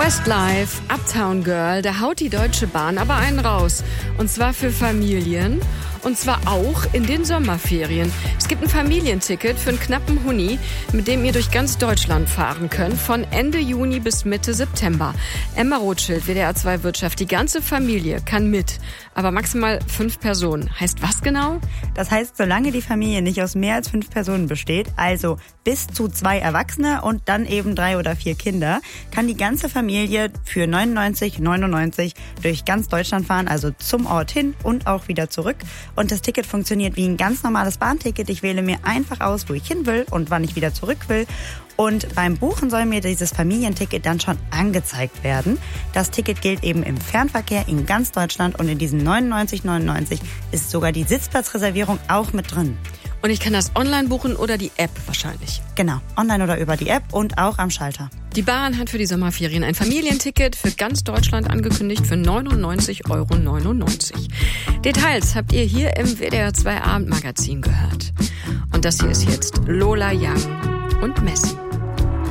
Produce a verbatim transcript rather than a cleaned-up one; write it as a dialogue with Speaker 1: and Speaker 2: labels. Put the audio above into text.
Speaker 1: Westlife, Uptown Girl, da haut die Deutsche Bahn aber einen raus. Und zwar für Familien. Und zwar auch in den Sommerferien. Es gibt ein Familienticket für einen knappen Huni, mit dem ihr durch ganz Deutschland fahren könnt, von Ende Juni bis Mitte September. Emma Rothschild, W D R zwei Wirtschaft, die ganze Familie kann mit, aber maximal fünf Personen. Heißt was genau?
Speaker 2: Das heißt, solange die Familie nicht aus mehr als fünf Personen besteht, also bis zu zwei Erwachsene und dann eben drei oder vier Kinder, kann die ganze Familie für neunundneunzig neunundneunzig durch ganz Deutschland fahren, also zum Ort hin und auch wieder zurück. Und das Ticket funktioniert wie ein ganz normales Bahnticket. Ich wähle mir einfach aus, wo ich hin will und wann ich wieder zurück will. Und beim Buchen soll mir dieses Familienticket dann schon angezeigt werden. Das Ticket gilt eben im Fernverkehr in ganz Deutschland und in diesen neunundneunzig neunundneunzig ist sogar die Sitzplatzreservierung auch mit drin.
Speaker 1: Und ich kann das online buchen oder die App wahrscheinlich?
Speaker 2: Genau, online oder über die App und auch am Schalter.
Speaker 1: Die Bahn hat für die Sommerferien ein Familienticket für ganz Deutschland angekündigt für neunundneunzig Euro neunundneunzig. Details habt ihr hier im W D R zwei Abendmagazin gehört. Und das hier ist jetzt Lola Young und Messi.